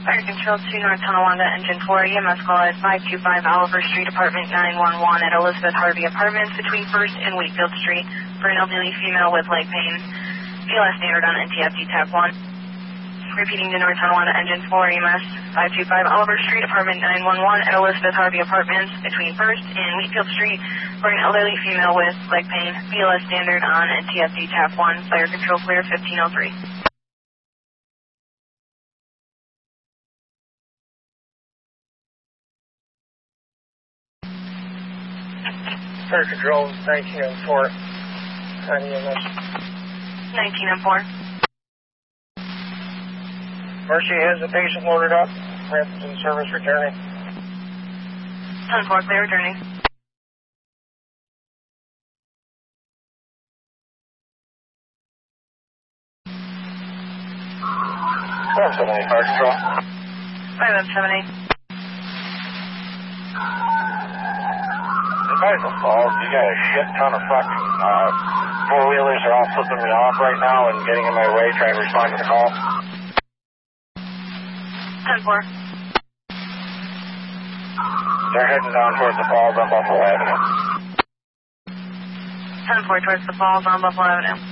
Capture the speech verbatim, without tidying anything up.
Fire Control two North Tonawanda, Engine four, E M S call at five two five Oliver Street, Apartment nine one one at Elizabeth Harvey Apartments between first and Wheatfield Street for an elderly female with leg pain. B L S standard on N T F D Tab one. Repeating to North Tonawanda, Engine four, E M S five two five Oliver Street, Apartment nine one one at Elizabeth Harvey Apartments between first and Wheatfield Street for an elderly female with leg pain. B L S standard on N T F D Tab one. Fire Control clear fifteen oh three. Fire Control nineteen oh four on E M S. nineteen oh four. Mercy has the patient loaded up. Rapids in service returning. ten four, clear returning. five seven eight, Fire Control. five oh seven eight. Advise them, Falls. You got a shit ton of fucking uh, four-wheelers are all flipping me off right now and getting in my way trying to respond to the call. ten four. They're heading down towards the Falls on Buffalo Avenue. ten four towards the falls on Buffalo Avenue.